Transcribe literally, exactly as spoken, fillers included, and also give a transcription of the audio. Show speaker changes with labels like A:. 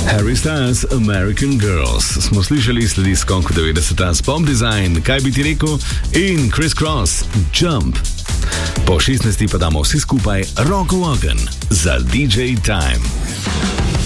A: Harry Styles, American Girls. Smo slišali, sledi skok devetdeseta s Pop Design, Kaj bi ti rekel, in Criss Cross, Jump. Po šestnajsti pa damo vsi skupaj roko v ogenj za D J Time.